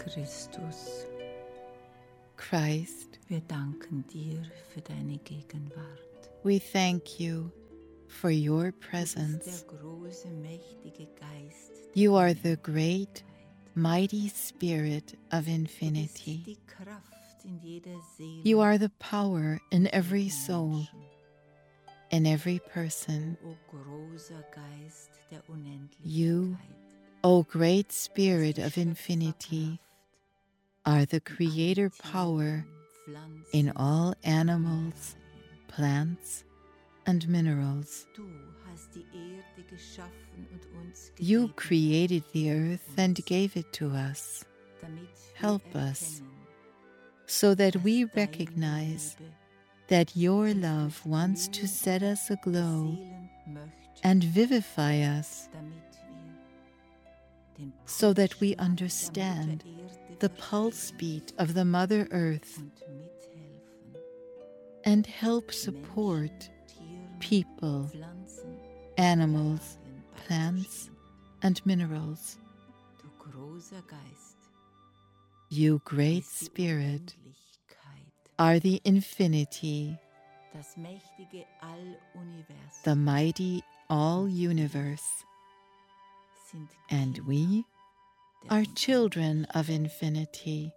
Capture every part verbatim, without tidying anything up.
Christus, Christ, wir danken dir für deine Gegenwart. we thank you for your Du bist presence. der große, mächtige Geist der You are the Unendlichkeit. great, mighty Spirit of Du bist infinity. die Kraft in jeder Seele, You are the power in every jeden soul, Menschen. in every person. O großer Geist der Unendlichkeit, You, O great bist Spirit die of infinity, Schöpferkraft are the in allen creator Tieren, power Pflanzen in all und animals, Mineralien. plants, and minerals. Du hast die Erde geschaffen und uns You gegeben, created the earth and uns, gave it to us, damit help wir us, erkennen, so that dass we deine recognize Liebe that your uns love wants to set us aglow beseelen möchte, and vivify us, damit wir den so that we Pulsschlag der understand Mutter Erde the verstehen pulse beat of the Mother Earth und mithelfen, and help Menschen, support Tieren, people, Pflanzen, animals, Mineralien plants, beizustehen. and minerals. Du großer Geist, You great bist die Spirit Unendlichkeit, are the infinity, das mächtige Alluniversum, the mighty all-universe, sind and Kinder we der are children of infinity,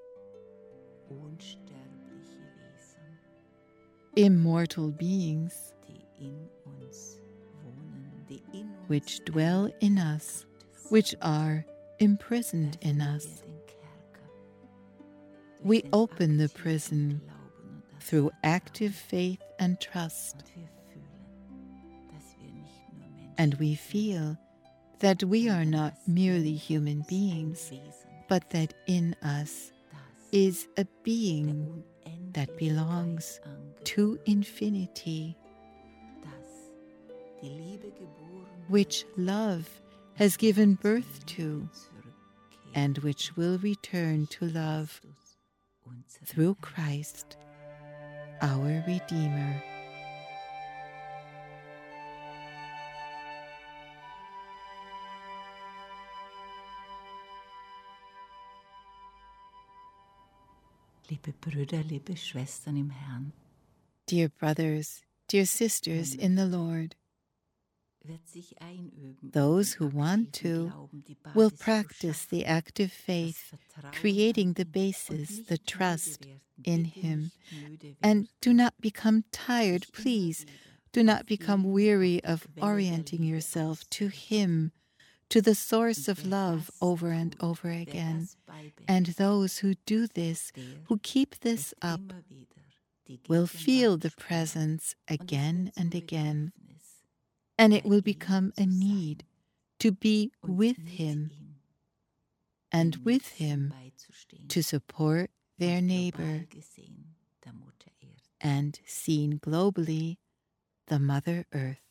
unsterbliche Wesen, immortal beings die in uns wohnen, die in uns which dwell in us, eingeschlossen which sind. are imprisoned in Öffnen us. wir den Kerker durch We den open the aktiven prison Glauben und das through Vertrauen. active faith and trust, Und wir fühlen, dass wir nicht nur Menschen and we sind, feel that we are sondern not dass merely in human uns ein beings, Wesen but ist, that in us das is a der being that Unendlichkeit belongs angehört, to infinity, das die Liebe geboren which hat, love has given birth zur to, Liebe zurückkehrt and which will return to durch love Christus, unseren through Herrn. Christ, our Redeemer. Liebe Brüder, liebe Schwestern im Herrn, Dear brothers, dear sisters in the Lord, wird sich einüben, those um who den want aktiven to Glauben die will Basis zu practice schaffen, the active das faith, Vertrauen creating an the ihn und basis, nicht the müde trust werden. in Bitte Him, nicht müde and werden, do not become tired, sich immer please. wieder Do not auf become ihn, weary auf of die Quelle der orienting Liebe yourself to auszurichten. Him, to the source Und of wer love das over and tut, over wer again. das beibehält, And those who do this, der who keep this wird up, immer wieder die will feel Gegenwart the spüren. presence Und es again wird zum and again, Bedürfnis, and it bei will ihm become a zu sein need to be und with mit Him ihm and den with Nächsten Him beizustehen to support their und neighbor, global gesehen der Mutter Erde. and seen globally, the Mother Earth.